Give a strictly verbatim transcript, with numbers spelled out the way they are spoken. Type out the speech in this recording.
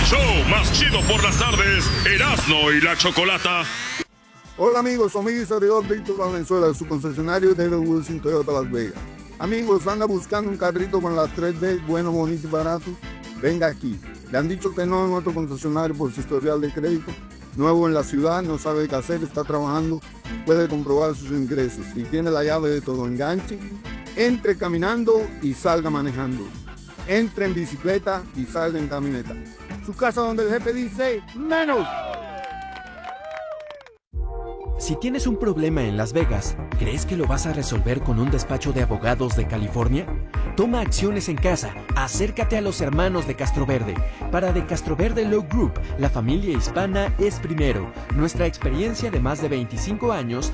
show más chido por las tardes, Erasmo y la Chocolata. Hola amigos, soy mi servidor Víctor Valenzuela, su concesionario de Wilson Toyota Las Vegas. Amigos, anda buscando un carrito con las tres D, bueno, bonito y barato. Venga aquí. Le han dicho que no en otro concesionario por su historial de crédito. Nuevo en la ciudad, no sabe qué hacer, está trabajando, puede comprobar sus ingresos. Si tiene la llave de todo, enganche, entre caminando y salga manejando. Entre en bicicleta y salga en camioneta. Su casa donde el jefe dice menos. Si tienes un problema en Las Vegas, ¿crees que lo vas a resolver con un despacho de abogados de California? Toma acciones en casa, acércate a los hermanos de Castroverde. Para The Castroverde Law Group, la familia hispana es primero. Nuestra experiencia de más de veinticinco años